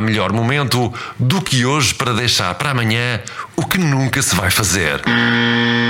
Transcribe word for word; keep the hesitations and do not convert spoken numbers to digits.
melhor momento do que hoje para deixar para amanhã o que nunca se vai fazer.